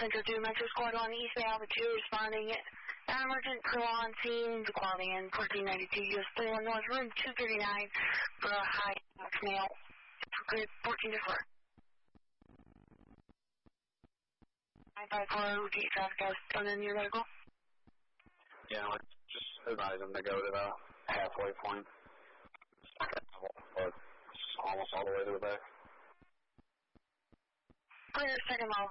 Center 2, Metro Squad 1, East Bay Alpha 2, responding. Emergent crew on scene, quality in 1492, US 31 North, room 239, for a high male. Grid 14 to 4. 954, repeat traffic as done in your medical. Yeah, let's just advise them to go to the halfway point. But it's almost all the way to the back. Clear, second low.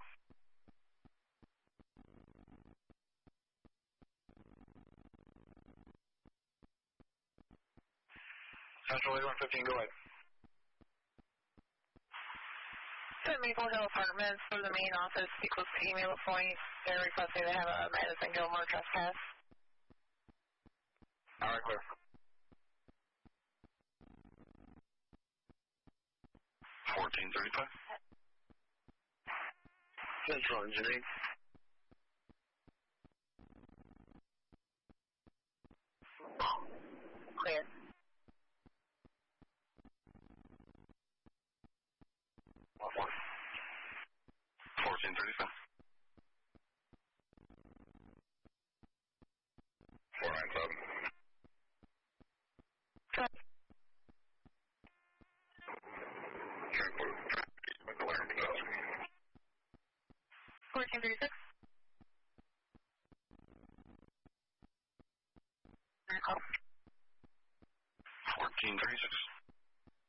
Central 8115, go ahead. The Maple Hill Apartments for the main office equals to email point. They're requesting to have a Madison Gilmore trespass. All right, clear. $14.35. Central Engineering. Clear. $14.35. 497. Good. Tranquil. 1436.